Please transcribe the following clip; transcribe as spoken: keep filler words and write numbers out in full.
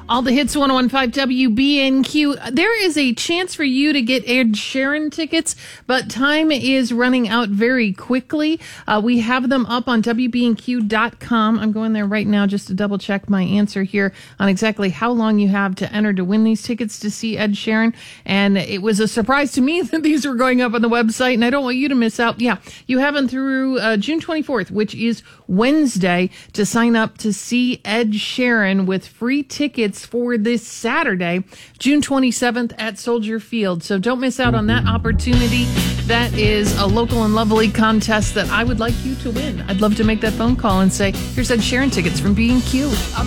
All the hits, one oh one point five W B N Q. There is a chance for you to get Ed Sheeran tickets, but time is running out very quickly. Uh, we have them up on W B N Q dot com. I'm going there right now just to double check my answer here on exactly how long you have to enter to win these tickets to see Ed Sheeran. And it was a surprise to me that these were going up on the website, and I don't want you to miss out. Yeah, you have them through uh, June twenty-fourth, which is Wednesday, to sign up to see Ed Sheeran with free tickets for this Saturday, June twenty-seventh at Soldier Field. So don't miss out on that opportunity. That is a local and lovely contest that I would like you to win. I'd love to make that phone call and say, here's Ed Sheeran tickets from B and Q.